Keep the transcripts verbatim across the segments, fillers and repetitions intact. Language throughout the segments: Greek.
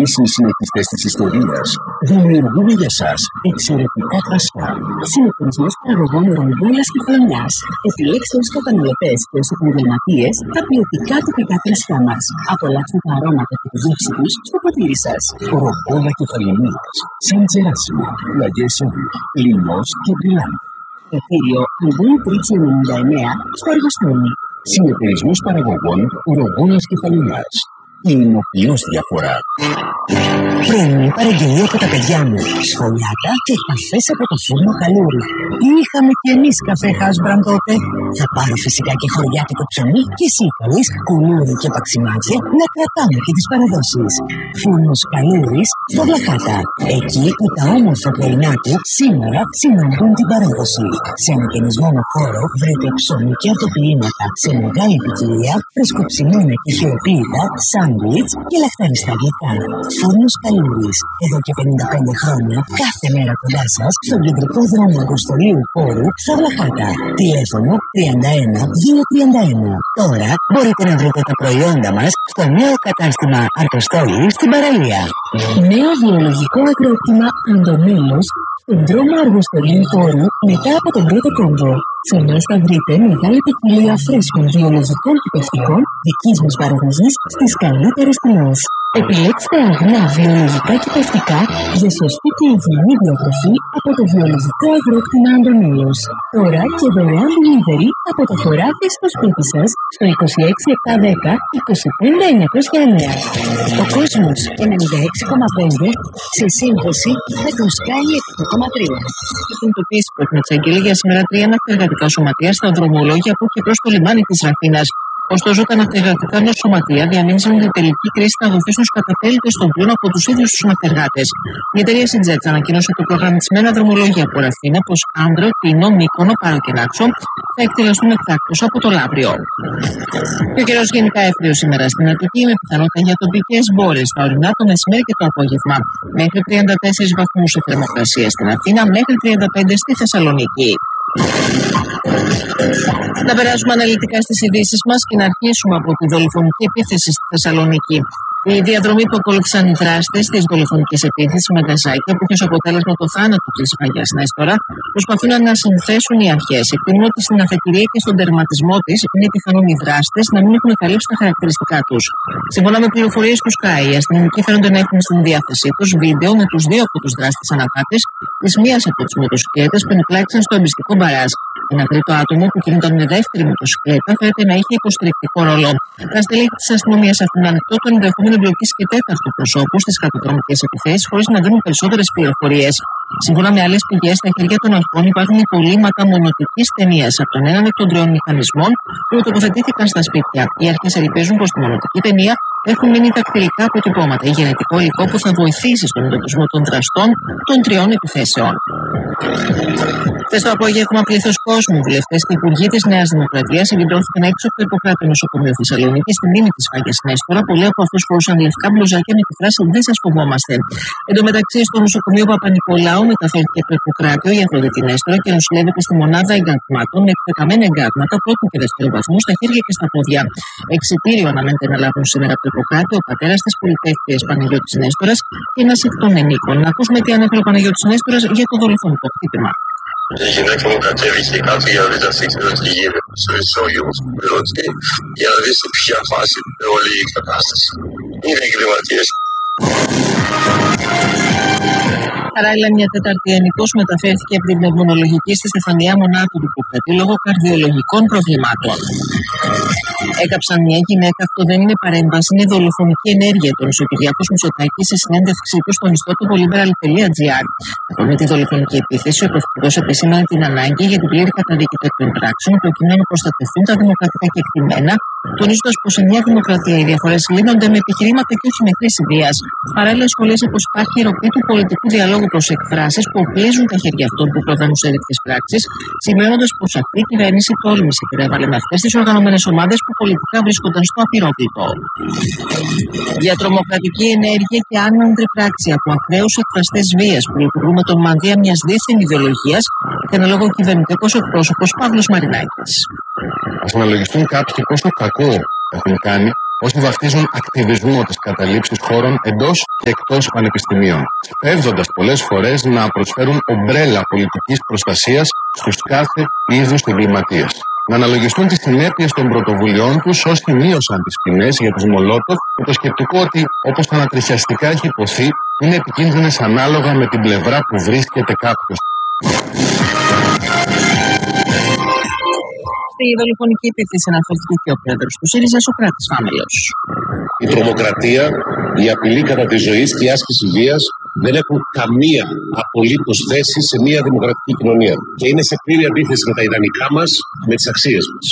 οι συνεχιστές της ιστορίας δημιουργούν για σας εξαιρετικά κρασιά. Συνεταιρισμός παραγωγών Ρομπόλας και Φλανιάς. Επιλέξτε ως καταναλωτές και ως επαγγελματίες τα ποιοτικά τοπικά κρασιά μας. Απολαύστε τα αρώματα και τη γεύση τους στο ποτήρι σας. Ρομπόλα και Φλανιάς. Σαν Τζεράσιμο, Λαγέσσερι, Λιμός και Μπριλάντε. Εστίριο Αντώνη Τρίτσι ενενήντα εννέα στο Αργοστόλι. Συνεταιρισμός παραγωγών Ρομπόλας και Φλανιάς. Είναι ο ποιός διαφορά. Πρωινή παραγγελία από τα παιδιά μου. Σφολιάτα και καφές από το φούρνο Καλούρι. Τι είχαμε κι εμείς καφέ Χάσμπραν τότε. Θα πάρω φυσικά και χωριάτικο ψωμί και σίκαλης, κουλούρι και παξιμάτια να κρατάμε και τις παραδόσεις. Φούρνος Καλούρις στο Βλαχάτα. Εκεί που τα όμορφα πρωινά του σήμερα συναντούν την παράδοση. Σε ανακαινισμένο χώρο βρείτε ψωμί και αρτοποιήματα σε μεγάλη ποικιλία, φρεσκοψημένα και χειροποίητα, σάντουιτς και λαχταριστά γλυκά. Φούρνος Καλούρις. Εδώ και πενήντα πέντε χρόνια, κάθε μέρα κοντά σας, στον κεντρικό δρόμο Αγκοστολίου Πόρου, στα Βλαχάτα. Τηλέφωνο τριάντα ένα δύο τριάντα ένα. Τώρα μπορείτε να βρείτε τα προϊόντα μας στο νέο κατάστημα Αργοστόλη στην παραλία. Νέο βιολογικό αγρόκτημα Αντωνέλος, στον δρόμο Αργοστολίου Πόρου, μετά από τον πρώτο κόμβο. Σε εμάς θα βρείτε μεγάλη ποικιλία φρέσκων βιολογικών κυπευτικών δικής μας παραγωγής στις καλύτερες τιμές. Επιλέξτε αγνά βιολογικά κυπευτικά για σωστή και υγιεινή διατροφή από το βιολογικό αγρόκτημα Αντωνέλος. Τώρα και δωρεάν delivery από το χωράφι στο σπίτι σας στο είκοσι έξι επτακόσια δέκα είκοσι πέντε εννιακόσια εννέα. Ο Κόσμος ενενήντα έξι κόμμα πέντε σε σύμβαση με το Sky εκατό κόμμα τρία. Η κινητοποίηση που έχουμε εξαγγείλει για σήμερα τρία ναυτεργατικά σωματεία στα δρομολόγια από και προς το λιμάνι της Ραφίνας. Ωστόσο, τα ναυτεργατικά νοσοματεία διαμήνυσαν την τελική κρίση να δοθήσουν στους καταπέλτες των πλοίων από τους ίδιους τους ναυτεργάτες. Η εταιρεία Σιτζέτ ανακοίνωσε το προγραμματισμένα δρομολόγια από Ραφίνα πως Άνδρο, Τίνο, Μύκονο, Πάρο και Νάξο θα εκτελεστούν εκτάκτως από το Λαύριο. Και ο καιρός γενικά εύκριος σήμερα στην Αττική με πιθανότητα για τοπικές μπόρες τα ορεινά το μεσημέρι και το απόγευμα. Μέχρι τριάντα τέσσερις βαθμούς η θερμοκρασία στην Αθήνα, μέχρι τριάντα πέντε στη Θεσσαλονίκη. Να περάσουμε αναλυτικά στις ειδήσεις μας και να αρχίσουμε από τη δολοφονική επίθεση στη Θεσσαλονίκη. Η διαδρομή που ακολούθησαν οι δράστες της δολοφονικής επίθεσης με γκαζάκια που είχε ως αποτέλεσμα το θάνατο της Μαγιάς Νέστορα προσπαθούν να συνθέσουν οι αρχές. Εκτιμούν ότι στην αφετηρία και στον τερματισμό της είναι πιθανόν οι δράστες να μην έχουν καλύψει τα χαρακτηριστικά τους. Σύμφωνα με πληροφορίες του Sky, οι αστυνομικοί φαίνονται να έχουν στην διάθεσή τους βίντεο με τους δύο από τους δράστες ανακάτες της μίας από τις μοτοσυκλέτες που ενεπλάκησαν στο εμπιστικό μπαράζ. Ένα τρίτο άτομο που κινούνταν με δεύτερη μοτοσυκλέτα φαίνεται να είχε υποστηρικτικό ρόλο. Τα στελέχη της αστυνομίας αφήνουν ανοιχτό το ενδεχόμενο εμπλοκής και τέταρτου προσώπου στις καταδρομικές επιθέσεις χωρίς να δίνουν περισσότερες πληροφορίες. Σύμφωνα με άλλες πηγές, στα χέρια των αρχών υπάρχουν υπολείμματα μονοτικής ταινίας από τον έναν εκ των τριών μηχανισμών που τοποθετήθηκαν στα σπίτια. Οι αρχές ελπίζουν πως στη μονοτική ταινία έχουν μείνει δακτυλικά αποτυπώματα ή γενετικό υλικό που θα βοηθήσει στον εντοπισμό των δραστών των τριών επιθέσεων. Χθες το απόγευμα, πλήθος κόσμου, βουλευτές και υπουργοί της Νέας Δημοκρατίας συγκεντρώθηκαν έξω από το Ιπποκράτειο Νοσοκομείο Θεσσαλονίκη στη μνήμη της Μαγιάς Νέστορα. Πολλοί από αυτούς φορούσαν λευκά μπλουζάκια με τη φράση «Δεν σας φοβόμαστε». Εν τω μεταξύ, στο νοσοκομείο Παπα-Νικολάου μεταφέρθηκε από το Ιπποκράτειο η Αφροδίτη Νέστορα και νοσηλεύεται στη μονάδα εγκατμάτων με εκτεταμένα εγκάτματα πρώτου και δεύτερου βαθμού στα χέρια και στα πόδια. Εξιτήριο αναμένεται να λάβουν σήμερα από το Ιπποκράτειο ο πατέρας της πολυτεύτριας Παναγιώτης Νέστορας και ένας εκ των ενίκων. Να ακούσουμε τι ανέφερε ο Παναγιώτης Νέστορας για το δολοφονικό χτύπημα. Η γυναίκα μου κατέβηκε κάτω για να δει τα θύματα τι γίνεται στο ισόγειο μου για να δει σε ποια φάση είναι όλη η κατάσταση. Είναι εγκληματίες. Παράλληλα, μια τέταρτη ενικός μεταφέρθηκε από την πνευμονολογική στη Στεφανία Μονάδου του Ιπποκρατείου λόγω καρδιολογικών προβλημάτων. Έκαψαν μια γυναίκα, αυτό δεν είναι παρέμβαση, είναι δολοφονική ενέργεια. Τον ο Κυριάκος Μητσοτάκης σε συνέντευξή του στον ιστότοπο liberal τελεία gr. Με τη δολοφονική επίθεση, ο Πρωθυπουργός επεσήμανε την ανάγκη για την πλήρη καταδίκη τέτοιων πράξεων, προκειμένου να προστατευτούν τα δημοκρατικά κεκτημένα, τονίζοντας πως σε μια δημοκρατία οι διαφορές λύνονται με επιχειρήματα και όχι με χρήση βίας. Παράλληλα, σχολίασε πως υπάρχει ροπή του πολιτικού διαλόγου προς εκφράσεις που οπλίζουν τα χέρια αυτών που προδράμουν σε τέτοιες πράξεις, σημαίνοντας πως αυτή η κυβέρνηση τόλμησε και έβαλε με αυτές τις οργανωμένες ομάδες που πολιτικά βρίσκονταν στο απειρόβλητο. Για τρομοκρατική ενέργεια και άνανδρη πράξη από ακραίους εκφραστές βίας που λειτουργούν με τον μανδύα μιας δίθεν ιδεολογίας, έκανε λόγο ο κυβερνητικός εκπρόσωπος Παύλος Μαρινάκης. Ας αναλογιστούν κάποιοι πόσο κακό έχουν κάνει όσοι βαφτίζουν ακτιβισμό τις καταλήψεις χώρων εντός και εκτός πανεπιστημίων, σπέβδοντας πολλές φορές να προσφέρουν ομπρέλα πολιτικής προστασίας στους κάθε είδους εγκληματίες. Να αναλογιστούν τις συνέπειες των πρωτοβουλειών τους όσοι μείωσαν τις ποινές για τους Μολότοφ, με το σκεπτικό ότι, όπως ανατριχιαστικά έχει υποθεί, είναι επικίνδυνες ανάλογα με την πλευρά που βρίσκεται κάποιος. Στη δολοφονική επίθεση αναφέρθηκε και ο πρόεδρος του ΣΥΡΙΖΑ, Σωκράτης Φάμελος. Η τρομοκρατία, η απειλή κατά της ζωής και η άσκηση βίας δεν έχουν καμία απολύτως θέση σε μια δημοκρατική κοινωνία. Και είναι σε πλήρη αντίθεση με τα ιδανικά μας, με τις αξίες μας.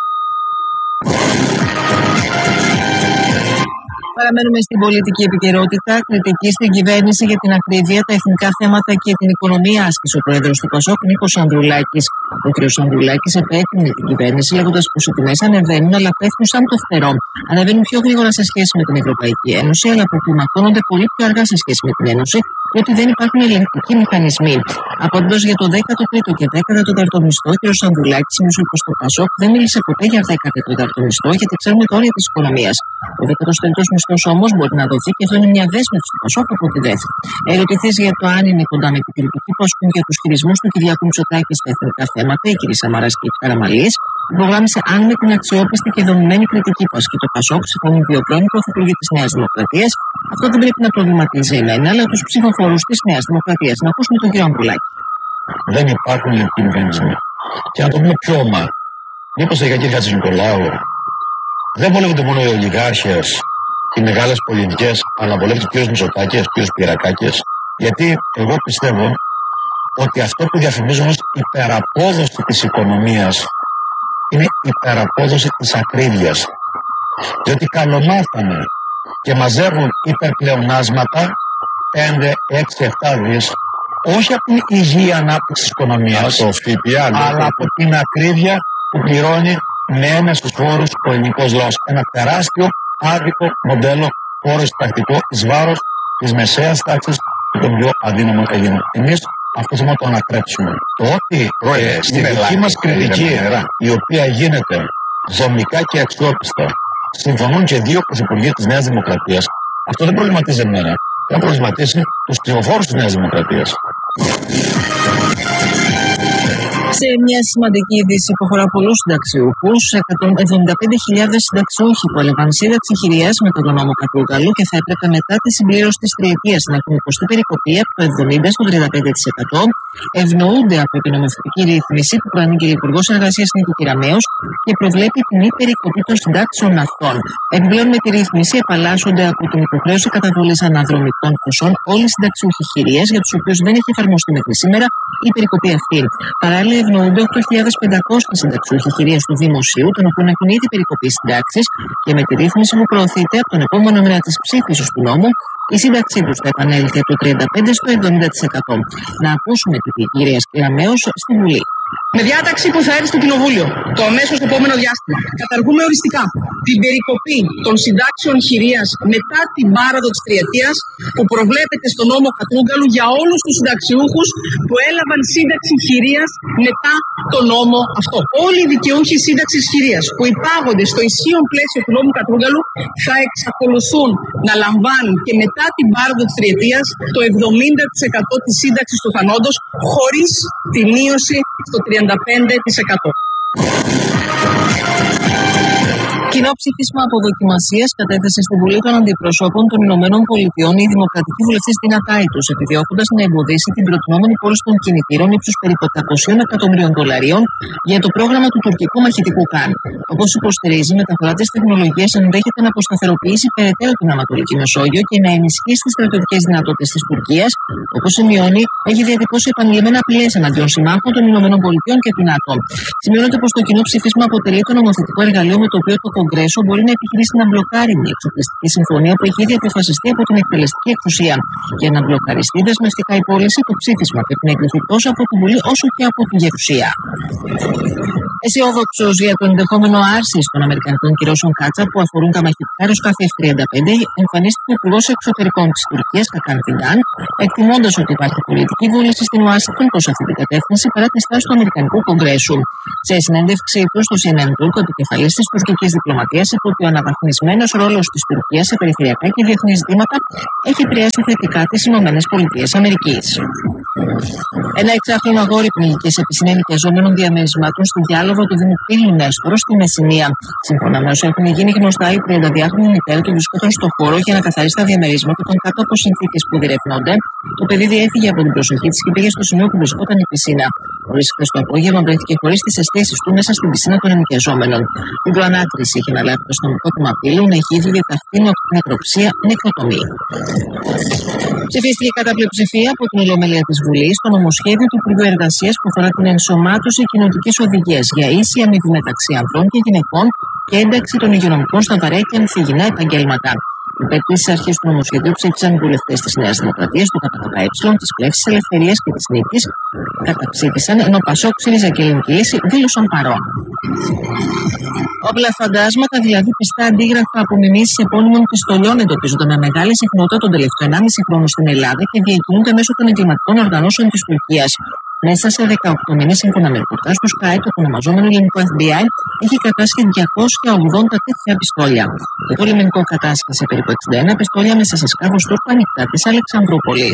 Παραμένουμε στην πολιτική επικαιρότητα. Κριτική στην κυβέρνηση για την ακρίβεια, τα εθνικά θέματα και την οικονομία άσκησε ο πρόεδρος του ΠΑΣΟΚ, Νίκος Ανδρουλάκης. Ο κ. Ανδρουλάκης επέκρινε την κυβέρνηση, λέγοντας πως οι τιμές ανεβαίνουν, αλλά πέφτουν σαν το φτερό. Ανεβαίνουν πιο γρήγορα σε σχέση με την Ευρωπαϊκή Ένωση, αλλά αποκλιμακώνονται πολύ πιο αργά σε σχέση με την Ένωση, διότι δεν υπάρχουν ελεγκτικοί μηχανισμοί. Απαντώντας για το δέκατο τρίτο και δέκατο τέταρτο μισθό, ο κ. Ανδρουλάκης σημείωσε πως το ΠΑΣΟΚ δεν μίλησε ποτέ για δέκατο τέταρτο μισθό, γιατί ξέρουμε τα όρια της οικονομίας. Ο δέκατος τρίτος μισθός όμως μπορεί να δοθεί και αυτό είναι μια δέσμευση του ΠΑΣΟΚ από τη ΔΕΘ. Ερωτηθείς για το αν είναι κοντά με την κριτική που ασκούν για τους χειρισμούς του Κυριάκου Μητσοτάκη στα εθνικά θέματα, η κ. Σαμαράς και η Καραμαλής, υπογράμμισε αν με την αξιόπιστη και δομημένη κριτική που ασκεί το ΠΑΣΟΚ, συμφωνούν οι δύο πρώην πρωθυπουργοί της Νέας Δημοκρατίας, αυτό δεν πρέπει να προβληματίζει εμένα, αλλά τους ψηφοφόρους της Νέας Δημοκρατίας. Να ακούσουμε τον κ. Ανδρουλάκη. Δεν υπάρχουν ελληνικοί μηχανισμοί. Και να το πούμε πιο ομά. Μήπως τελικά κ. Χατζηνικολάου δεν βολεύονται μόνο οι ολιγάρχες, οι μεγάλες πολιτικές, αλλά βολεύεται ο κ. Μητσοτάκης, ο κ. Πυρακάκης. Γιατί εγώ πιστεύω ότι αυτό που διαφημίζουν ως υπεραπόδοση της οικονομίας είναι υπεραπόδοση της ακρίβειας. Διότι καλομάθανε και μαζεύουν υπερπλεονάσματα πέντε, έξι, επτά δις, όχι από την υγιή ανάπτυξη της οικονομίας, το ΦΠΑ, αλλά από την ακρίβεια που πληρώνει με έμεσους φόρους ο ελληνικός λαός. Ένα τεράστιο άδικο μοντέλο φόρος πρακτικό εις βάρος της μεσαίας τάξης και των πιο αδύναμων Ελλήνων. Εμείς αυτό θέλουμε να το ανακρέψουμε. Το ότι ε, στη δική μας κριτική, η οποία γίνεται δομικά και αξιόπιστα, συμφωνούν και δύο πρωθυπουργοί της Νέας Δημοκρατίας, αυτό δεν προβληματίζει εμένα. Δεν προβληματίσει τους ψηφοφόρους της Νέας Δημοκρατίας. Σε μια σημαντική είδηση που αφορά πολλούς συνταξιούχους, εκατόν εβδομήντα πέντε χιλιάδες συνταξιούχοι που έλαβαν σύνταξη χιλιάς με τον νόμο Κατρούγκαλου και θα έπρεπε μετά τη συμπλήρωση της τριετίας να έχουν υποστεί περικοπή από το εβδομήντα στο τριάντα πέντε τοις εκατό, ευνοούνται από την νομοθετική ρύθμιση που προανήγγειλε η Υπουργός Εργασίας Νίκη Κεραμέως και προβλέπει την υπερικοπή των συντάξεων αυτών. Επιπλέον, με τη ρύθμιση επαλλάσσονται από την υποχρέωση καταβολής αναδρομικών ποσών όλοι οι συνταξιούχοι χιλιές, για τους οποίους δεν έχει εφαρμοστεί μέχρι σήμερα η περικοπή αυτή. Παράλληλα, ευνοούνται οκτώ χιλιάδες πεντακόσιοι συνταξιούχοι χειρίας του Δημοσίου, των οποίων έχουν ήδη περικοπεί συντάξεις, και με τη ρύθμιση που προωθείται από τον επόμενο μήνα της ψήφισης του νόμου, η σύνταξή τους θα επανέλθει από το τριάντα πέντε τοις εκατό στο εβδομήντα τοις εκατό. Να ακούσουμε την κυρία Κεραμέως στη Βουλή. Με διάταξη που θα έρθει στο Κοινοβούλιο το αμέσως επόμενο διάστημα, καταργούμε οριστικά την περικοπή των συντάξεων χειρίας μετά την πάροδο της τριετίας που προβλέπεται στον νόμο Κατρούγκαλου για όλους τους συνταξιούχους που έλαβαν σύνταξη χειρίας μετά τον νόμο αυτό. Όλοι οι δικαιούχοι σύνταξης χειρίας που υπάγονται στο ισχύον πλαίσιο του νόμου Κατρούγκαλου θα εξακολουθούν να λαμβάνουν και μετά την πάροδο της τριετίας το εβδομήντα τοις εκατό της σύνταξης του θανόντος, χωρίς τη μείωση στο τριάντα πέντε τοις εκατό. Κοινό ψήφισμα αποδοκιμασίας κατέθεσε στη Βουλή των Αντιπροσώπων των Ηνωμένων Πολιτειών η δημοκρατική βουλευτής Τίνα Τάιτους, επιδιώκοντας να εμποδίσει την προτινόμενη πώληση των κινητήρων ύψους περίπου οκτακόσιων εκατομμυρίων δολαρίων για το πρόγραμμα του τουρκικού μαχητικού Καν. Όπως υποστηρίζει, η μεταφορά της τεχνολογίας ενδέχεται να αποσταθεροποιήσει περαιτέρω την Ανατολική Μεσόγειο και να ενισχύσει τις στρατιωτικές δυνατότητες της Τουρκίας. Όπως σημειώνει, έχει διατυπώσει επανειλημμένα απειλές εναντίον συμμάχων των Ηνωμένων Πολιτειών και του ΝΑΤΟ. Σημειώνεται πως το κοινό ψήφισμα αποτελεί το νομοθετικό εργαλείο με το οποίο το Κογκρέσο μπορεί να επιχειρήσει να μπλοκάρει μια εξοπλιστική συμφωνία που έχει ήδη αποφασιστεί από την εκτελεστική εξουσία. Για να μπλοκαριστεί δεσμευτικά η πώληση, το ψήφισμα πρέπει να εγκριθεί τόσο από την Βουλή όσο και από την Γερουσία. Αισιόδοξο για το ενδεχόμενο άρση των Αμερικανικών κυρώσεων κάτσα που αφορούν τα μαχητικά αεροσκάφη εφ τριάντα πέντε, εμφανίστηκε ο Υπουργός Εξωτερικών της Τουρκίας, Χακάν Φιντάν, εκτιμώντας ότι υπάρχει πολιτική βούληση στην Ουάσιγκτον προς αυτή την κατεύθυνση παρά τη στάση του Αμερικανικού Κογκρέσου. Σε συνέντευξή του στο σι εν εν Turk, ο επικεφαλής της τουρκικής διπλωματίας διπλωματίας είπε ότι ο αναβαθμισμένος ρόλος της Τουρκίας σε περιφερειακά και διεθνή ζητήματα έχει επηρεάσει θετικά τις ΗΠΑ. Ένα εξάχρονο αγόρι πνιγικής επισυνή ενοικιαζόμενων διαμερισμάτων στη διάλογο του Δήμου Πύλου Νέστορο στη Μεσσηνία. Σύμφωνα με όσα έχουν γίνει γνωστά, η τριανταδυάχρονη μητέρα του βρισκόταν στο χώρο για να καθαρίσει τα διαμερίσματα των κάτω από συνθήκες που διερευνώνται. Το παιδί διέφυγε από την προσοχή της και πήγε στο σημείο που βρισκόταν η πισίνα. Νωρίς χθες το απόγευμα βρέθηκε χωρίς τις αισθήσεις του μέσα στην πισίνα των ενοικιαζόμενων. Την προανάκριση είχε αναλάβει το αστυνομικό τμήμα Πύλου να έχει ήδη διαταχθεί νεκροψία νεκροτομή. Ψηφίστηκε κατά πλειοψηφία από την Ολομέλεια της Βουλής το νομοσχέδιο του Υπουργείου Εργασίας που αφορά την ενσωμάτωση κοινοτικής οδηγίας για ίση αμοιβή μεταξύ ανδρών και γυναικών και ένταξη των υγειονομικών στα βαρέα και αμφιγεινά επαγγέλματα. Υπέρ της αρχής του νομοσχεδίου ψήφισαν οι βουλευτές της Νέας Δημοκρατίας, του ΚΚΕ, της Πλεύσης Ελευθερίας και της Νίκης. Καταψήφισαν, ενώ Πασόκ, ΣΥΡΙΖΑ και Ελληνική Λύση δήλωσαν παρόν. Όπλα φαντάσματα, δηλαδή πιστά αντίγραφα από μιμήσεις επώνυμων πιστολιών, εντοπίζονται με μεγάλη συχνότητα τον τελευταίο ενάμιση χρόνο στην Ελλάδα και διακινούνται μέσω των εγκληματικών οργανώσεων της Τουρκίας. Μέσα σε δεκαοκτώ μήνες, σύμφωνα με ρεπορτάζ του Sky, το ονομαζόμενο ελληνικό Εφ Μπι Άι έχει κατάσχει διακόσια ογδόντα τέτοια πιστόλια. Το πολεμικό κατάσχεσε περίπου εξήντα ένα πιστόλια μέσα σε σκάφος Τούρκου ανοιχτά της Αλεξανδρούπολης.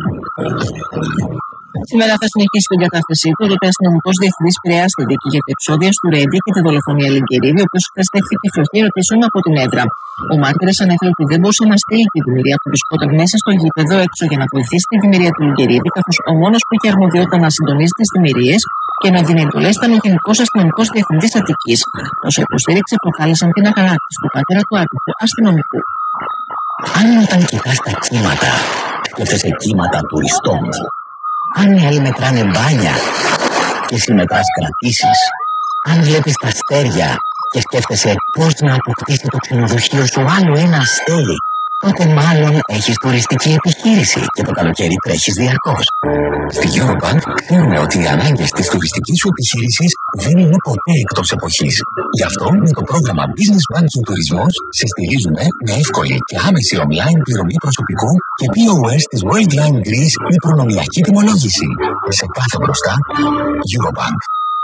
Σήμερα θα συνεχίσει την κατάθεσή του ο αστυνομικός διευθυντής Πειραιάς στη δίκη για τα επεισόδια του Ρέντι και τη δολοφονία Λιγκερίδη, ο οποίος χθες δέχθηκε φλοχή ερωτήσεων από την έδρα. Ο μάρτυρας ανέφερε ότι δεν μπορούσε να στείλει τη δημιουργία που βρισκόταν μέσα στο γήπεδο έξω για να βοηθήσει τη δημιουργία του Λιγκερίδη, καθώς ο μόνος που είχε αρμοδιότητα να συντονίζει τις δημιουργίες και να δίνει εντολές ήταν ο Γενικός Αστυνομικός Διευθυντής Αττικής. Όσα υποστήριξε προκάλεσαν την αγανάκτηση του πατέρα του άτυχου αστυνομικού. Αν όταν κοιτάς τα κύματα, σκέφτεσαι κύματα τουριστών. Αν οι άλλοι μετράνε μπάνια και εσύ μετράς κρατήσεις. Αν βλέπεις τα αστέρια και σκέφτεσαι πώς να αποκτήσει το ξενοδοχείο σου άλλο ένα αστέρι, τότε μάλλον έχεις τουριστική επιχείρηση και το καλοκαίρι τρέχεις διαρκώς. Στη Eurobank ξέρουμε ότι οι ανάγκες της τουριστικής σου επιχείρησης δεν είναι ποτέ εκτός εποχής. Γι' αυτό με το πρόγραμμα Business Banking Τουρισμός σε στηρίζουμε με εύκολη και άμεση online πληρωμή προσωπικού και πι ο ες της Worldline Greece με προνομιακή τιμολόγηση. Σε κάθε μπροστά, Eurobank.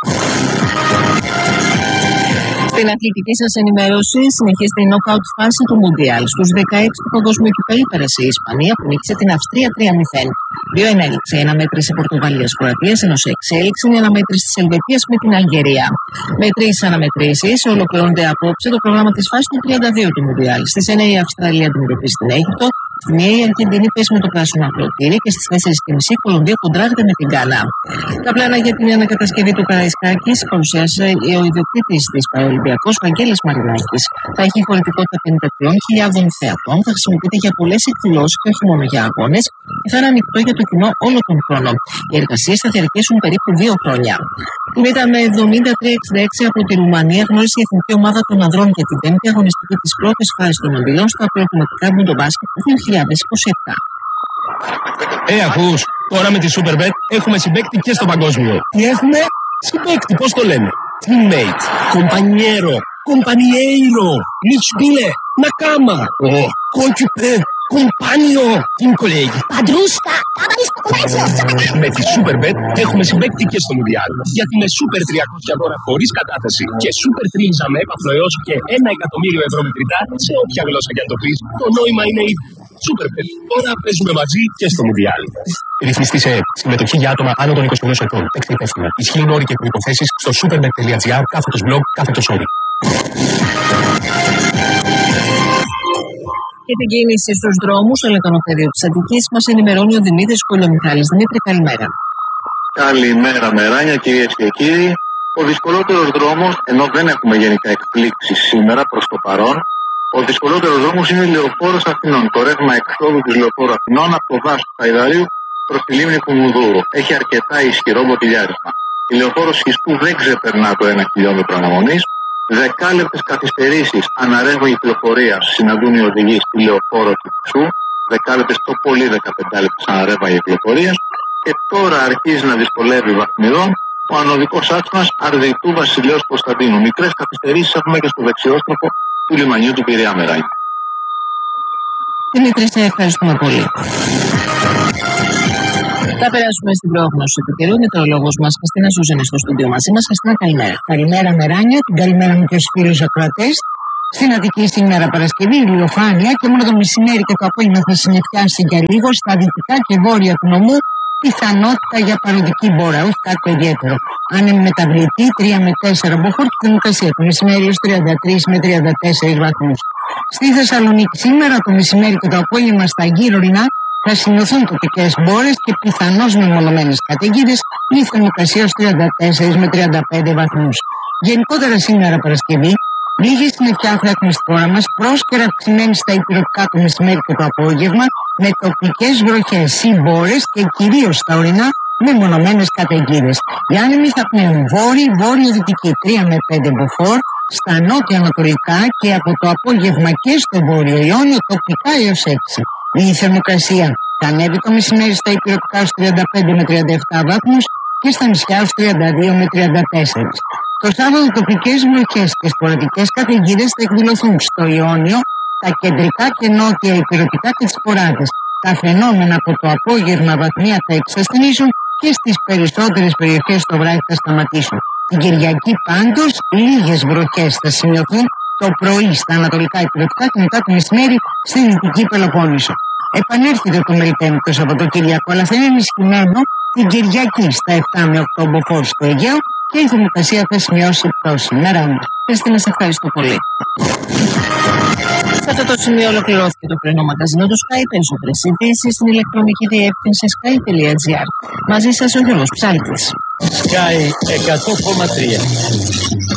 Στην αθλητική σας ενημέρωση συνεχίζεται η νοκάουτ φάση του Μουντιάλ. Στους δεκαέξι του Παγκόσμιου Κυπέλλου πέρασε η Ισπανία που νίκησε την Αυστρία τρία μηδέν. δύο ένα έληξε η αναμέτρηση Πορτογαλίας-Κροατίας, ενώ σε έξι έληξε η αναμέτρηση της Ελβετίας με την Αλγερία. Με τρεις αναμετρήσεις ολοκληρώνεται απόψε το πρόγραμμα της φάσης του τριάντα δύο του Μουντιάλ. Στις εννιά η Αυστραλία αντιμετωπίζει την Αίγυπτο, στη μία η Αργεντινή παίζει με το πράσινο ακροτήρι και στις τέσσερις και μισή η Κολομβία κοντράρεται με την Γκάνα. Τα πλάνα για την ανακατασκευή του Καραϊσκάκης παρουσιάσε ο ιδιοκτήτης της Παραολυμπιακός Βαγγέλης Μαρινάκης. Θα έχει χωρητικότητα πενήντα τριών χιλιάδων θεατών, θα χρησιμοποιείται για πολλές εκδηλώσεις και όχι μόνο για αγώνες και θα είναι ανοιχτό για το κοινό όλο τον χρόνο. Οι εργασίες θα διαρκέσουν περίπου δύο χρόνια. Την ήττα με εβδομήντα τρία εξήντα έξι από τη Ρουμανία γνώρισε η εθνική ομάδα των ανδρών για την πέμπτη αγωνιστική της πρώτης φάσης των ομιλών στα προετοιμαστικά Μπουντομπάσκετ δύο χιλιάδες είκοσι επτά. Ε, ακούς, τώρα με τη Superbet έχουμε συμπαίκτη και στο παγκόσμιο. Τι έχουμε? Συμπαίκτη, πώς το λένε? Teammate, compañero, compañeiro, mi spiele, nakama, oh, concipe, compagno, team colleague. Παντρούσκα, άμανις κοκορέτσιο. Με τη Superbet έχουμε συμπαίκτη και στο Μουντιάλ. Γιατί με Super τριακόσια δώρα χωρίς κατάθεση και Super τρίμησα με έπαθλο έως και ένα εκατομμύριο ευρώ μετρητά σε όποια γλώσσα και αν το πεις, το νόημα είναι ίδιο. Superbet, τώρα παίζουμε μαζί και στο Μουντιάλ. Ρυθμιστή σε συμμετοχή για άτομα άνω των είκοσι ενός ετών. Παίξτε υπεύθυνα. Ισχύουν όροι και προϋποθέσεις στο superbet.gr κάθετος blog κάθετος όροι. Και την κίνηση στους δρόμους, στο λεκανοπέδιο της Αττικής, μας ενημερώνει ο Δημήτρης Κολομιχάλης. Δημήτρη, καλημέρα. Καλημέρα, Μεράνια, κυρίες και κύριοι. Ο δυσκολότερος δρόμος, ενώ δεν έχουμε γενικά εκπλήξεις σήμερα προς το παρόν, ο δυσκολότερος δρόμος είναι η Λεωφόρος Αθηνών. Το ρεύμα εξόδου της Λεωφόρου Αθηνών από το δάσος του Χαϊδαρίου προς τη λίμνη Κουμουνδούρου. Έχει αρκετά ισχυρό μποτιλιάρισμα. Η Λεωφόρος Χισκού δεν ξεπερνά το ένα χιλιόμετρο αναμονής. Δεκάλεπτες καθυστερήσεις αναρρεύμα κυκλοφορία συναντούν οι οδηγοί στη Λεωφόρο Κυψού. Δεκάλεπτες το πολύ δεκαπέντε λεπτές αναρρεύμα κυκλοφορία. Και τώρα αρχίζει να δυσκολεύει βαθμιδών ο ανωδικός άξονας Αρδιτού Βασιλέως Κωνσταντίνου. Μικρές καθυστερήσεις έχουμε και στο δεξιόστροφο του λιμανιού του Πειραιά, Μεράνη. Δημήτρη, σε ευχαριστούμε πολύ. Θα περάσουμε στην πρόγνωση του καιρού. Μετεωρολόγος μας Χριστίνα Ζούζενη στο στούντιο μαζί μας. Χριστίνα, καλημέρα. Καλημέρα, Μεράνια. Την καλημέρα μου και στους φίλους ακροατές. Στην Αττική σήμερα Παρασκευή ηλιοφάνεια και μόνο το μεσημέρι και το απόγευμα θα συννεφιάσει για λίγο. Στα δυτικά και βόρεια του νομού πιθανότητα για παροδική μπόρα, όχι κάτι το ιδιαίτερο. Άνεμη μεταβλητή τρία με τέσσερα μποφόρ και θερμοκρασία το μεσημέρι ως τριάντα τρεις με τριάντα τέσσερις βαθμούς. Στη Θεσσαλονίκη σήμερα το μεσημέρι και το απόγευμα στα γύρω ορεινά θα σημειωθούν τοπικές μπόρες και πιθανώς μεμονωμένες καταιγίδες, η θερμοκρασία ως τριάντα τέσσερα με τριάντα πέντε βαθμούς. Γενικότερα σήμερα Παρασκευή, λίγη συννεφιά θα έχουμε στη χώρα μας, πρόσκαιρα αυξημένη στα υπηρετικά το μεσημέρι και το απόγευμα, με τοπικές βροχές ή μπόρες και κυρίως στα ορεινά μεμονωμένες καταιγίδες. Οι άνεμοι θα πνέουν βόρειοι, βόρειο-δυτικοί τρία με πέντε μποφόρ, στα νότια-ανατολικά και από το απόγευμα και στο βόρειο Ιόνιο τοπικά έως έξι. Η θερμοκρασία θα ανέβει το μεσημέρι στα υπηρετικά ως τριάντα πέντε με τριάντα επτά βαθμούς και στα νησιά ως τριάντα δύο με τριάντα τέσσερα. Το Σάββατο τοπικές βροχές και σποραδικές καταιγίδες θα εκδηλωθούν στο Ιόνιο, τα κεντρικά και νότια υπηρετικά και τις Ποράδες. Τα φαινόμενα από το απόγευμα βαθμία θα εξασθενήσουν και στις περισσότερες περιοχές το βράδυ θα σταματήσουν. Την Κυριακή πάντως λίγες βροχές θα σημειωθούν το πρωί στα ανατολικά υπηρετικά και μετά το μεσημέρι στη Δυτική Πελοπόννησο. Επανέρχεται το Μελιτέμι το Σαββατοκυριακό, αλλά θα είναι ενισχυμένο την Κυριακή στα επτά με οκτώ μποφόρ στο Αιγαίο και η θερμοκρασία θα σημειώσει πτώση. Μέρα μου. Χριστίνα, σε ευχαριστώ πολύ. Σε αυτό το σημείο ολοκληρώθηκε το πρωινό μαγαζίνο του Sky. Περισσότερες ειδήσεις στην ηλεκτρονική διεύθυνση sky τελεία gr. Μαζί σας ο Γιώργος Ψάλτης. Sky εκατό κόμμα τρία.